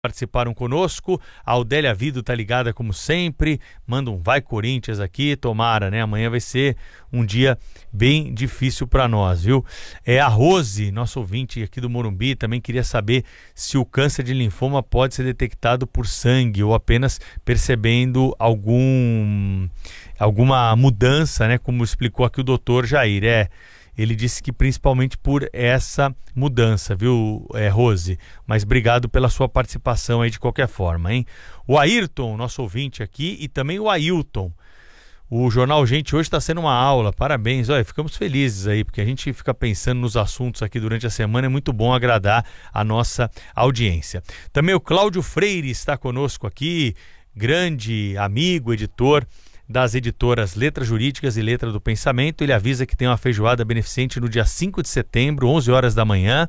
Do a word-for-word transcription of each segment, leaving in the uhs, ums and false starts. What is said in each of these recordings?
participaram conosco. A Audélia Vido tá ligada como sempre, manda um vai Corinthians aqui, tomara, né? Amanhã vai ser um dia bem difícil para nós, viu? É a Rose, nosso ouvinte aqui do Morumbi, também queria saber se o câncer de linfoma pode ser detectado por sangue ou apenas percebendo algum alguma mudança, né? Como explicou aqui o doutor Jair, é... Ele disse que principalmente por essa mudança, viu, é, Rose? Mas obrigado pela sua participação aí de qualquer forma, hein? O Ayrton, nosso ouvinte aqui, e também o Ailton. O Jornal Gente hoje está sendo uma aula, parabéns. Olha, ficamos felizes aí, porque a gente fica pensando nos assuntos aqui durante a semana, é muito bom agradar a nossa audiência. Também o Cláudio Freire está conosco aqui, grande amigo, editor das editoras Letras Jurídicas e Letra do Pensamento. Ele avisa que tem uma feijoada beneficente no dia cinco de setembro, onze horas da manhã.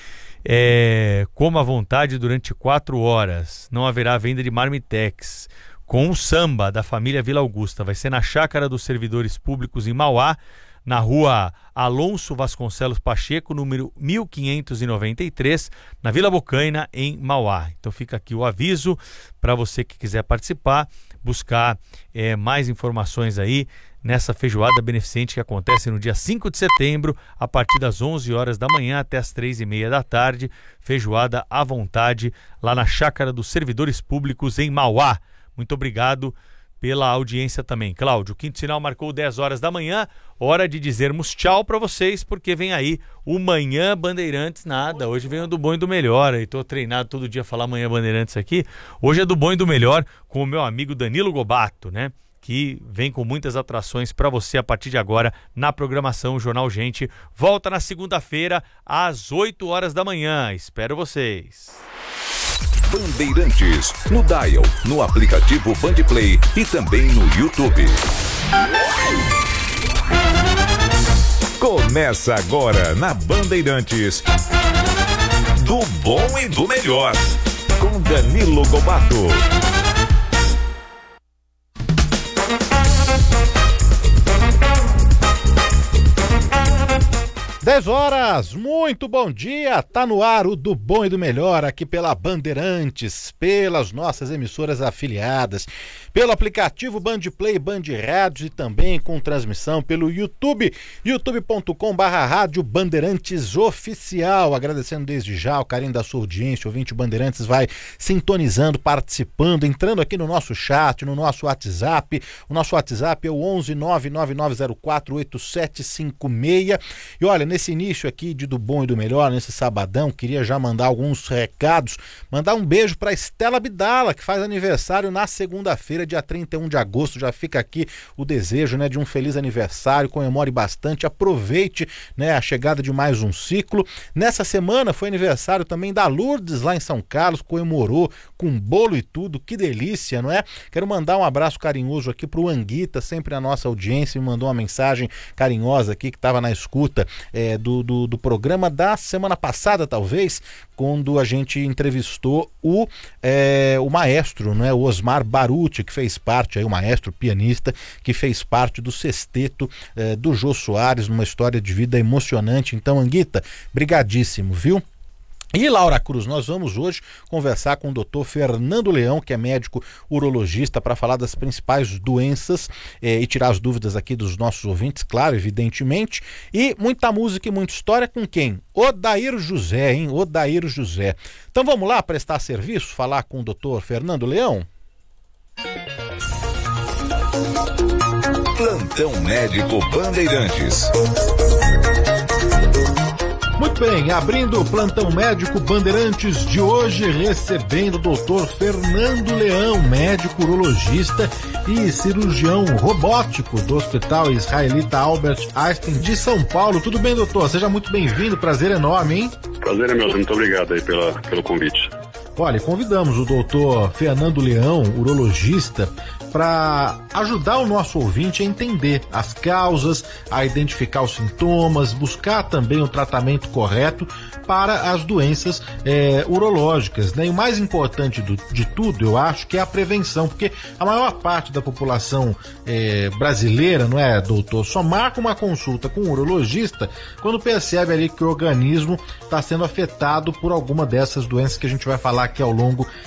É, coma à vontade durante quatro horas. Não haverá venda de marmitex. Com o samba da família Vila Augusta. Vai ser na Chácara dos Servidores Públicos em Mauá, na rua Alonso Vasconcelos Pacheco, número mil quinhentos e noventa e três, na Vila Bocaina, em Mauá. Então fica aqui o aviso para você que quiser participar, buscar é, mais informações aí nessa feijoada beneficente que acontece no dia cinco de setembro, a partir das onze horas da manhã até as três e meia da tarde. Feijoada à vontade lá na Chácara dos Servidores Públicos em Mauá. Muito obrigado pela audiência também. Cláudio, o quinto sinal marcou dez horas da manhã, hora de dizermos tchau para vocês, porque vem aí o Manhã Bandeirantes. Nada, hoje vem o do bom e do melhor, e tô treinado todo dia a falar Manhã Bandeirantes aqui. Hoje é do bom e do melhor com o meu amigo Danilo Gobato, né? Que vem com muitas atrações para você a partir de agora na programação. O Jornal Gente volta na segunda-feira às oito horas da manhã. Espero vocês. Bandeirantes, no Dial, no aplicativo Bandplay e também no YouTube. Começa agora na Bandeirantes, do bom e do melhor, com Danilo Gobato. dez horas, muito bom dia, tá no ar o do bom e do melhor aqui pela Bandeirantes, pelas nossas emissoras afiliadas, pelo aplicativo Bandplay, Band Rádios e também com transmissão pelo YouTube, youtube ponto com barra rádio Bandeirantes Oficial. Agradecendo desde já o carinho da sua audiência, o ouvinte Bandeirantes vai sintonizando, participando, entrando aqui no nosso chat, no nosso WhatsApp. O nosso WhatsApp é o onze nove nove nove zero quatro oito sete cinco seis. E olha, nesse início aqui de Do Bom e do Melhor, nesse sabadão, queria já mandar alguns recados, mandar um beijo para Estela Abdala, que faz aniversário na segunda-feira, dia trinta e um de agosto. Já fica aqui o desejo, né, de um feliz aniversário, comemore bastante, aproveite, né, a chegada de mais um ciclo. Nessa semana foi aniversário também da Lourdes, lá em São Carlos, comemorou com bolo e tudo, que delícia, não é? Quero mandar um abraço carinhoso aqui pro Anguita, sempre na nossa audiência, me mandou uma mensagem carinhosa aqui, que estava na escuta é, do, do, do programa da semana passada, talvez, quando a gente entrevistou o, é, o maestro, né, o Osmar Baruti, que fez parte, aí, o maestro pianista, que fez parte do sexteto é, do Jô Soares, numa história de vida emocionante. Então, Anguita, brigadíssimo, viu? E Laura Cruz, nós vamos hoje conversar com o doutor Fernando Leão, que é médico urologista, para falar das principais doenças eh, e tirar as dúvidas aqui dos nossos ouvintes, claro, evidentemente. E muita música e muita história com quem? Odair José, hein? Odair José. Então vamos lá prestar serviço, falar com o doutor Fernando Leão? Plantão Médico Bandeirantes. Muito bem, abrindo o Plantão Médico Bandeirantes de hoje, recebendo o doutor Fernando Leão, médico urologista e cirurgião robótico do Hospital Israelita Albert Einstein de São Paulo. Tudo bem, doutor? Seja muito bem-vindo, prazer enorme, hein? Prazer é meu, muito obrigado aí pela, pelo convite. Olha, convidamos o doutor Fernando Leão, urologista, para ajudar o nosso ouvinte a entender as causas, a identificar os sintomas, buscar também o tratamento correto para as doenças é, urológicas, né? E o mais importante do, de tudo, eu acho, que é a prevenção, porque a maior parte da população é, brasileira, não é, doutor, só marca uma consulta com um urologista quando percebe ali que o organismo está sendo afetado por alguma dessas doenças que a gente vai falar aqui ao longo